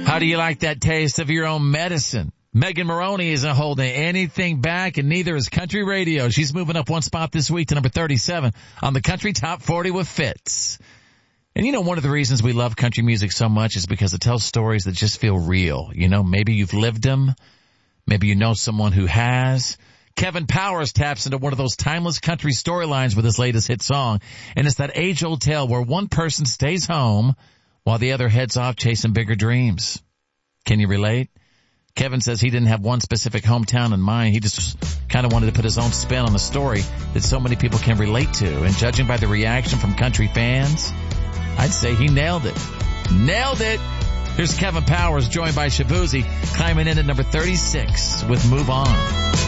How do you like that taste of your own medicine? Megan Maroney isn't holding anything back, and neither is country radio. She's moving up one spot this week to number 37 on the Country Top 40 with Fitz. And you know, one of the reasons we love country music so much is because it tells stories that just feel real. You know, maybe you've lived them. Maybe you know someone who has. Kevin Powers taps into one of those timeless country storylines with his latest hit song. And it's that age-old tale where one person stays home while the other heads off chasing bigger dreams. Can you relate? Kevin says he didn't have one specific hometown in mind. He just kind of wanted to put his own spin on a story that so many people can relate to. And judging by the reaction from country fans, I'd say he nailed it. Nailed it! Here's Kevin Powers, joined by Shabuzi, climbing in at number 36 with Move On.